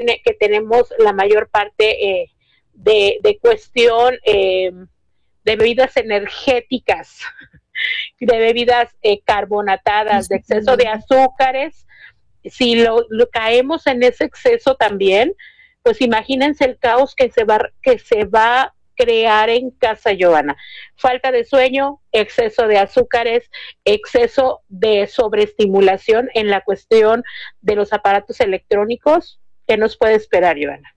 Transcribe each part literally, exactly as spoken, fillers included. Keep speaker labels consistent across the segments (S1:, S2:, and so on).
S1: tiene, que tenemos la mayor parte eh, de, de cuestión eh, de bebidas energéticas, de bebidas eh, carbonatadas, de exceso de azúcares. Si lo, lo caemos en ese exceso también, pues imagínense el caos que se va, que se va a crear en casa, Joana. Falta de sueño, exceso de azúcares, exceso de sobreestimulación en la cuestión de los aparatos electrónicos. ¿Qué nos puede esperar, Joana?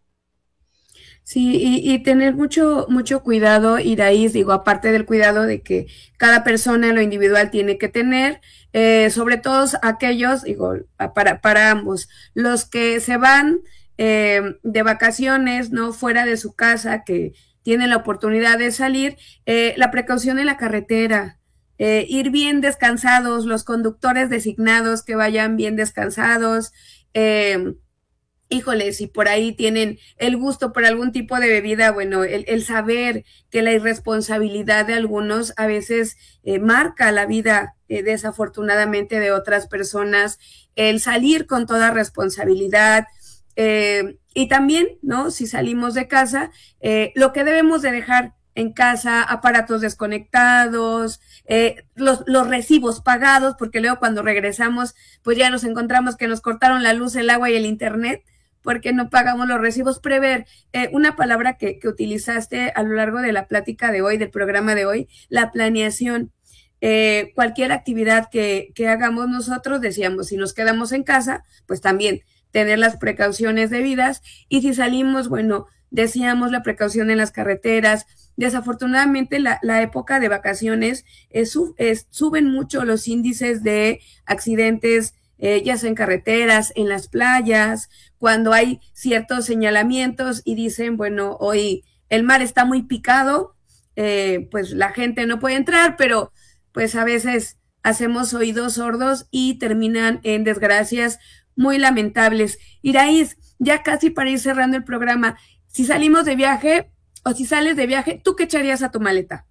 S2: Sí, y, y tener mucho, mucho cuidado, Iraíz, digo, aparte del cuidado de que cada persona en lo individual tiene que tener, eh, sobre todo aquellos, digo, para, para ambos, los que se van eh, de vacaciones, ¿no? Fuera de su casa, que tienen la oportunidad de salir, eh, la precaución en la carretera, eh, ir bien descansados, los conductores designados que vayan bien descansados, eh, híjole, si por ahí tienen el gusto por algún tipo de bebida, bueno, el, el saber que la irresponsabilidad de algunos a veces eh, marca la vida eh, desafortunadamente de otras personas, el salir con toda responsabilidad, eh, y también, ¿no? Si salimos de casa, eh, lo que debemos de dejar en casa, aparatos desconectados, eh, los, los recibos pagados, porque luego cuando regresamos, pues ya nos encontramos que nos cortaron la luz, el agua y el internet, porque no pagamos los recibos. Prever, eh, una palabra que, que utilizaste a lo largo de la plática de hoy, del programa de hoy, la planeación. Eh, cualquier actividad que, que hagamos nosotros, decíamos, si nos quedamos en casa, pues también tener las precauciones debidas, y si salimos, bueno, decíamos la precaución en las carreteras. Desafortunadamente la, la época de vacaciones es, es, suben mucho los índices de accidentes, eh, ya sea en carreteras, en las playas, cuando hay ciertos señalamientos y dicen, bueno, hoy el mar está muy picado, eh, pues la gente no puede entrar, pero pues a veces hacemos oídos sordos y terminan en desgracias muy lamentables. Iraíz, ya casi para ir cerrando el programa, si salimos de viaje o si sales de viaje, ¿tú qué echarías a tu maleta?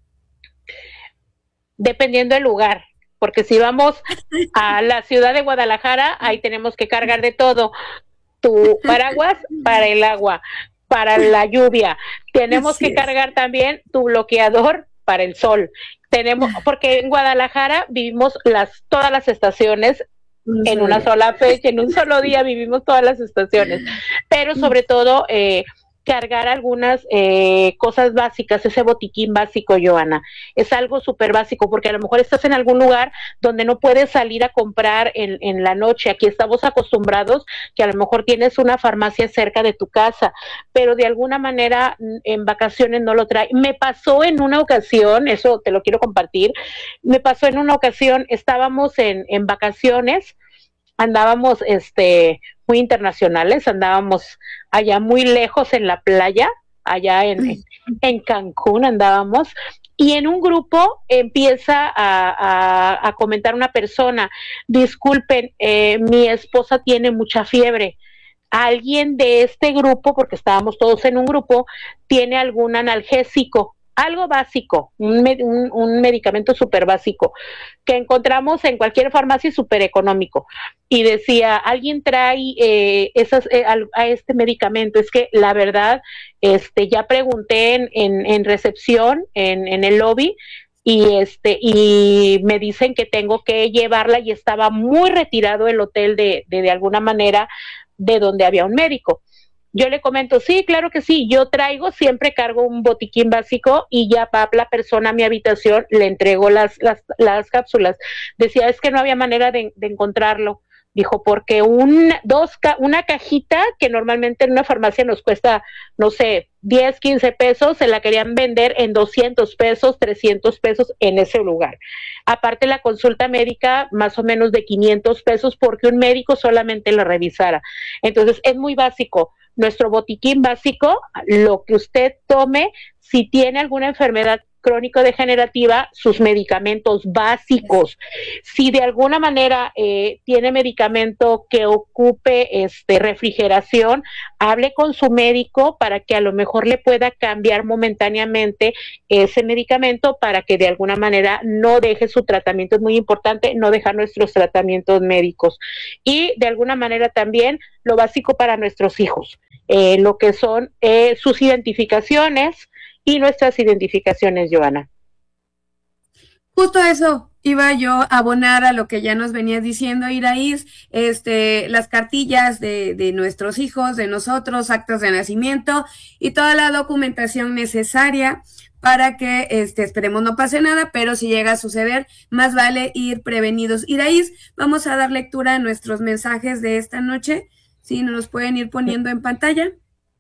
S1: Dependiendo del lugar, porque si vamos a la ciudad de Guadalajara, ahí tenemos que cargar de todo. Tu paraguas para el agua, para la lluvia. Tenemos Así que es. cargar también tu bloqueador para el sol. Tenemos, porque en Guadalajara vivimos las todas las estaciones un en una día. sola fecha, en un solo día vivimos todas las estaciones, pero sobre todo eh, cargar algunas eh, cosas básicas, ese botiquín básico, Joana, es algo súper básico, porque a lo mejor estás en algún lugar donde no puedes salir a comprar en, en la noche. Aquí estamos acostumbrados que a lo mejor tienes una farmacia cerca de tu casa, pero de alguna manera en vacaciones no lo trae. Me pasó en una ocasión, eso te lo quiero compartir, me pasó en una ocasión, estábamos en, en vacaciones, andábamos este muy internacionales, andábamos allá muy lejos en la playa, allá en, en Cancún andábamos, y en un grupo empieza a, a, a comentar una persona, disculpen, eh, mi esposa tiene mucha fiebre, alguien de este grupo, porque estábamos todos en un grupo, tiene algún analgésico, algo básico, un, un, un medicamento súper básico, que encontramos en cualquier farmacia súper económico, y decía, alguien trae eh, esas, eh, a, a este medicamento. Es que la verdad, este, ya pregunté en, en, en recepción, en, en el lobby, y este, y me dicen que tengo que llevarla, y estaba muy retirado el hotel de, de, de alguna manera, de donde había un médico. Yo le comento, sí, claro que sí, yo traigo, siempre cargo un botiquín básico, y ya va la persona a mi habitación, le entrego las, las, las cápsulas. Decía, es que no había manera de, de encontrarlo. Dijo, porque un, dos, una cajita que normalmente en una farmacia nos cuesta, no sé, diez, quince pesos, se la querían vender en doscientos pesos, trescientos pesos en ese lugar. Aparte la consulta médica, más o menos de quinientos pesos, porque un médico solamente la revisara. Entonces es muy básico. Nuestro botiquín básico, lo que usted tome, si tiene alguna enfermedad crónico-degenerativa, sus medicamentos básicos. Si de alguna manera eh, tiene medicamento que ocupe este, refrigeración, hable con su médico para que a lo mejor le pueda cambiar momentáneamente ese medicamento, para que de alguna manera no deje su tratamiento. Es muy importante no dejar nuestros tratamientos médicos. Y de alguna manera también lo básico para nuestros hijos. eh, lo que son eh, sus identificaciones y nuestras identificaciones, Joana.
S2: Justo eso iba yo a abonar a lo que ya nos venías diciendo, Iraís, este, las cartillas de, de nuestros hijos, de nosotros, actos de nacimiento y toda la documentación necesaria para que, este, esperemos no pase nada, pero si llega a suceder, más vale ir prevenidos. Iraís, vamos a dar lectura a nuestros mensajes de esta noche, si nos los pueden ir poniendo en pantalla.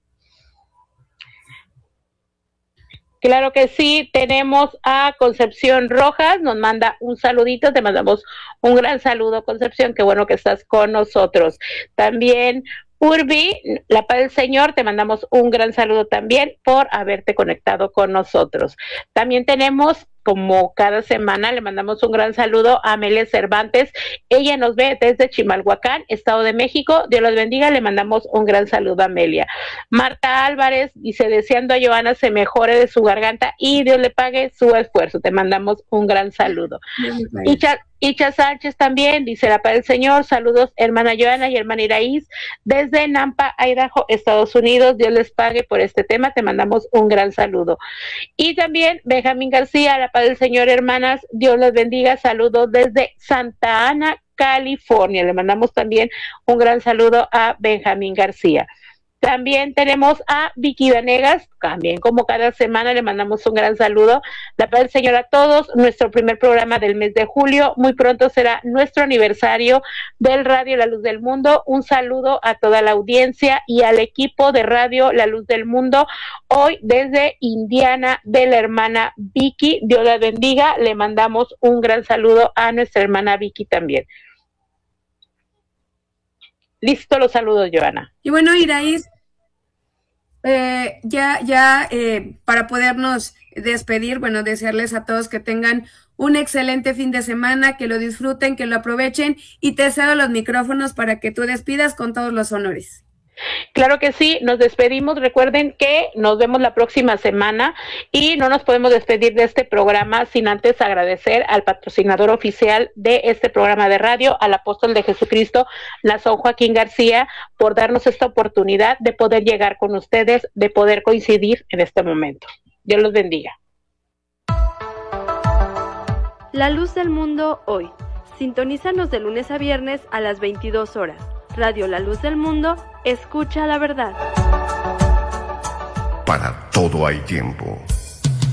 S1: Claro que sí, tenemos a Concepción Rojas, nos manda un saludito, te mandamos un gran saludo, Concepción, qué bueno que estás con nosotros. También Urbi, la paz del Señor, te mandamos un gran saludo también por haberte conectado con nosotros. También tenemos, como cada semana, le mandamos un gran saludo a Amelia Cervantes. Ella nos ve desde Chimalhuacán, Estado de México. Dios los bendiga, le mandamos un gran saludo a Amelia. Marta Álvarez dice, deseando a Joana se mejore de su garganta y Dios le pague su esfuerzo. Te mandamos un gran saludo. Icha, Icha Sánchez también dice, la paz del Señor, saludos hermana Joana y hermana Iraís desde Nampa, Idaho, Estados Unidos. Dios les pague por este tema, te mandamos un gran saludo. Y también Benjamín García, la paz del Señor, hermanas, Dios les bendiga, saludos desde Santa Ana, California. Le mandamos también un gran saludo a Benjamín García. También tenemos a Vicky Vanegas, también como cada semana le mandamos un gran saludo. La paz del Señor a todos, nuestro primer programa del mes de julio, muy pronto será nuestro aniversario del Radio La Luz del Mundo. Un saludo a toda la audiencia y al equipo de Radio La Luz del Mundo, hoy desde Indiana, de la hermana Vicky. Dios la bendiga, le mandamos un gran saludo a nuestra hermana Vicky también. Listo los saludos, Joana.
S2: Y bueno, Iraís, eh, ya, ya eh, para podernos despedir, bueno, desearles a todos que tengan un excelente fin de semana, que lo disfruten, que lo aprovechen, y te cedo los micrófonos para que tú despidas con todos los honores.
S1: Claro que sí, nos despedimos, recuerden que nos vemos la próxima semana y no nos podemos despedir de este programa sin antes agradecer al patrocinador oficial de este programa de radio, al apóstol de Jesucristo, Nazón Joaquín García, por darnos esta oportunidad de poder llegar con ustedes, de poder coincidir en este momento. Dios los bendiga.
S3: La Luz del Mundo hoy. Sintonízanos de lunes a viernes a las veintidós horas. Radio La Luz del Mundo, escucha la verdad.
S4: Para todo hay tiempo.